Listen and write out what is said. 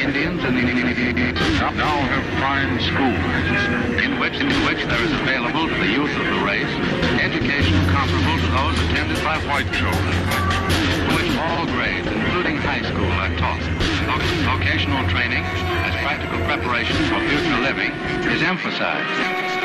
Indians now have fine schools in which there is available to the youth of the race education comparable to those attended by white children, in which all grades, including high school, are taught. Vocational training as practical preparation for future living is emphasized.